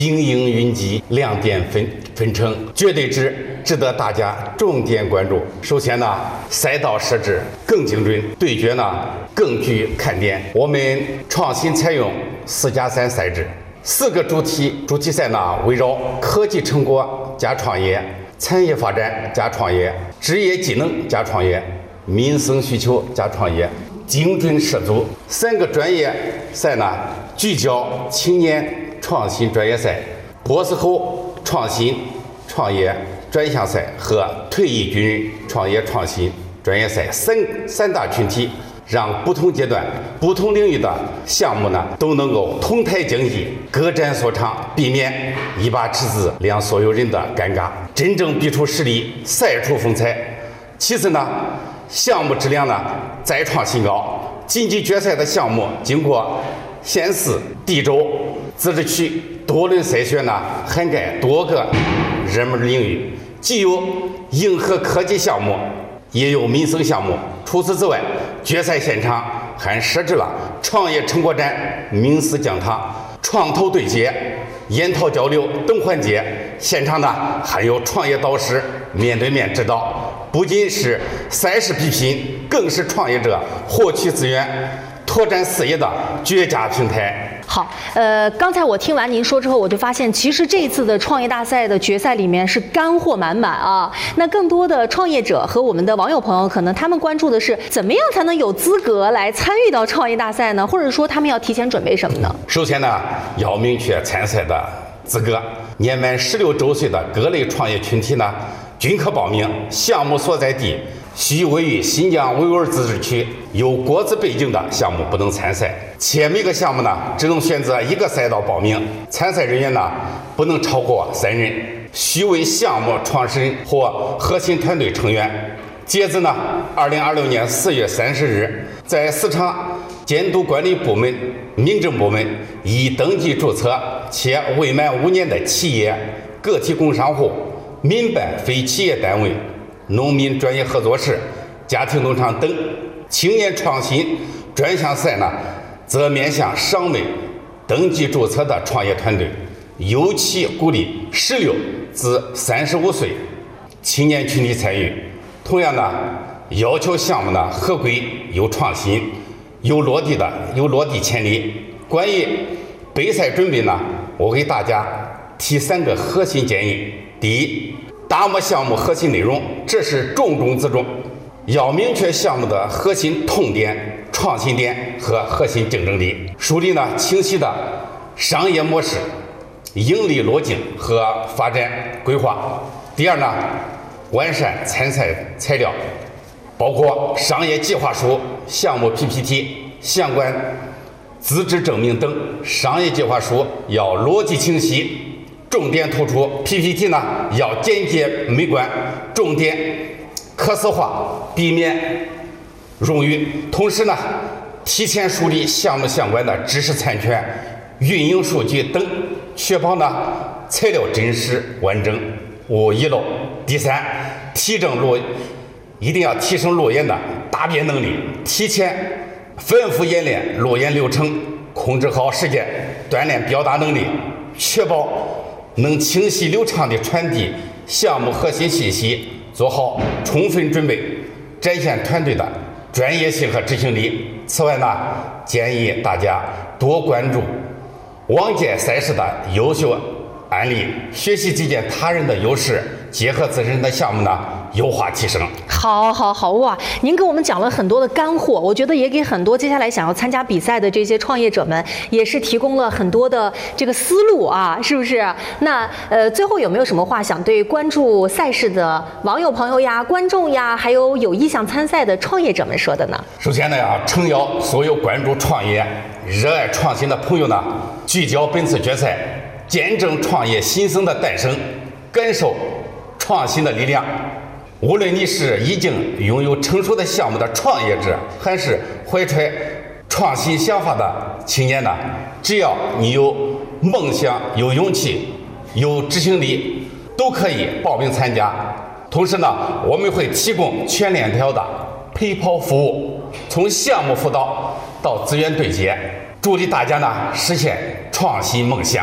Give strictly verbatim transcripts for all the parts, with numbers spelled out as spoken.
营营云集，两点纷纷呈，绝对值值得大家重点关注。首先呢，赛道设置更精准，对决呢更具看点。我们创新采用四加三赛制，四个主题主题赛呢围绕科技成果加创业、产业发展加创业、职业技能加创业、民生需求加创业，精准设组。三个专业赛呢聚焦青年创新专业赛、博士后创新创业专项赛和退役军人创业创新专业赛三三大群体，让不同阶段、不同领域的项目呢都能够同台竞技，各展所长，避免一把尺子量所有人的尴尬，真正比出实力，赛出风采。其次呢，项目质量呢再创新高，晋级决赛的项目经过县市、地州、自治区多轮筛选呢，涵盖多个热门领域，既有硬核科技项目，也有民生项目。除此之外，决赛现场还设置了创业成果展、名师讲堂、创投对接、研讨交流等环节。现场呢还有创业导师面对面指导，不仅是赛事比拼，更是创业者获取资源、拓展事业的绝佳平台。 好，呃，刚才我听完您说之后，我就发现，其实这一次的创业大赛的决赛里面是干货满满啊。那更多的创业者和我们的网友朋友，可能他们关注的是怎么样才能有资格来参与到创业大赛呢？或者说他们要提前准备什么呢？ 首先呢，要明确参赛的资格，年满十六周岁的各类创业群体呢均可报名，项目所在地需位于新疆维吾尔自治区，有国资背景的项目不能参赛，且每个项目呢只能选择一个赛道报名，参赛人员呢不能超过三人，需为项目创始人或核心团队成员。截至呢二零二六年四月三十日，在市场监督管理部门、民政部门已登记注册且未满五年的企业、个体工商户、民办非企业单位、农民专业合作社、家庭农场等。青年创新专项赛呢，则面向尚未登记注册的创业团队，尤其鼓励十六至三十五岁青年群体参与。同样呢，要求项目呢合规、有创新、有落地的有落地潜力。关于备赛准备呢，我给大家提三个核心建议。第一，打磨项目核心内容，这是重中之重，要明确项目的核心痛点、创新点和核心竞争力，树立呢清晰的商业模式、盈利路径和发展规划。第二呢，完善参赛材料，包括商业计划书、项目 P P T、相关资质证明等。商业计划书要逻辑清晰，重点突出； P P T 呢要简洁美观，重点可视化，避免冗余。同时呢，提前梳理项目相关的知识产权、运营数据等，确保呢材料真实完整，无遗漏。第三，提升路一定要提升路演的答辩能力，提前反复演练路演流程，控制好时间，锻炼表达能力，确保能清晰流畅地传递项目核心信息，做好充分准备，展现团队的专业性和执行力。此外呢，建议大家多关注往届赛事的优秀案例，学习借鉴他人的优势，结合自身的项目呢优化提升。 好，好，好哇！您给我们讲了很多的干货，我觉得也给很多接下来想要参加比赛的这些创业者们，也是提供了很多的这个思路啊，是不是？那呃，最后有没有什么话想对关注赛事的网友朋友呀、观众呀，还有有意向参赛的创业者们说的呢？ 首先呢，要诚邀所有关注创业、热爱创新的朋友呢，聚焦本次决赛，见证创业新生的诞生，感受创新的力量。无论你是已经拥有成熟的项目的创业者，还是怀揣创新想法的青年呢，只要你有梦想、有勇气、有执行力，都可以报名参加。同时呢，我们会提供全链条的陪跑服务，从项目辅导到资源对接，助力大家呢实现创新梦想。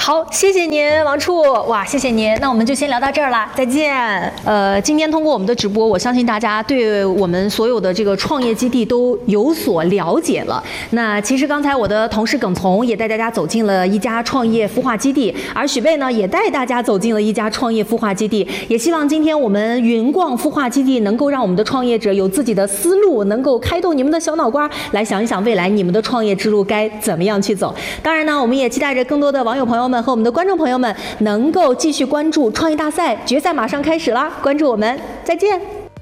好，谢谢您，王处，哇，谢谢您。那我们就先聊到这儿了，再见。呃，今天通过我们的直播，我相信大家对我们所有的这个创业基地都有所了解了。那其实刚才我的同事耿从也带大家走进了一家创业孵化基地，而许贝呢也带大家走进了一家创业孵化基地。也希望今天我们云逛孵化基地能够让我们的创业者有自己的思路，能够开动你们的小脑瓜，来想一想未来你们的创业之路该怎么样去走。当然呢，我们也期待着更多的网友朋友们和我们的观众朋友们能够继续关注创业大赛，决赛马上开始啦，关注我们，再见。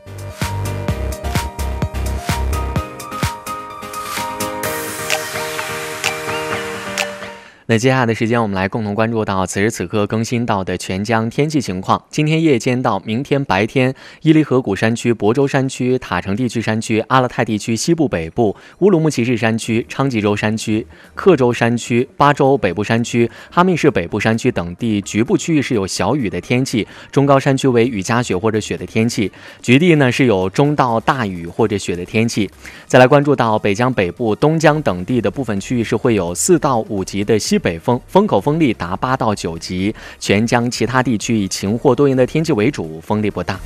那接下来的时间，我们来共同关注到此时此刻更新到的全江天气情况。今天夜间到明天白天，伊犁河谷山区、亳州山区、塔城地区山区、阿勒泰地区西部北部、乌鲁木齐市山区、昌吉州山区、克州山区、巴州北部山区、哈密市北部山区等地局部区域是有小雨的天气，中高山区为雨夹雪或者雪的天气，局地呢是有中到大雨或者雪的天气。再来关注到北江北部、东江等地的部分区域是会有四到五级的西北风，风口风力达八到九级，全江其他地区以晴或多云的天气为主，风力不大。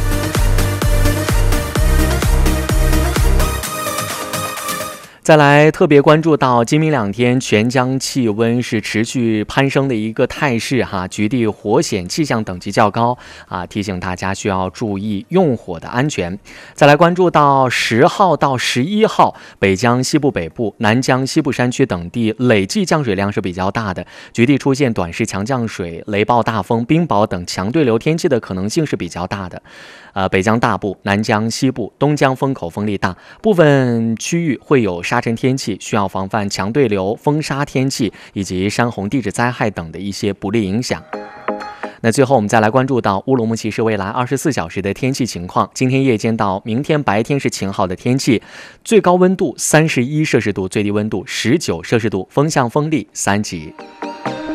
再来特别关注到今明两天全江气温是持续攀升的一个态势哈，局地火险气象等级较高啊，提醒大家需要注意用火的安全。再来关注到十号到十一号，北江西部北部、南江西部山区等地累计降水量是比较大的，局地出现短时强降水、雷暴大风、冰雹等强对流天气的可能性是比较大的。呃，北江大部、南江西部、东江风口风力大，部分区域会有沙尘天气，需要防范强对流、风沙天气以及山洪地质灾害等的一些不利影响。那最后我们再来关注到乌鲁木齐市未来二十四小时的天气情况。今天夜间到明天白天是晴好的天气，最高温度三十一摄氏度，最低温度十九摄氏度，风向风力三级。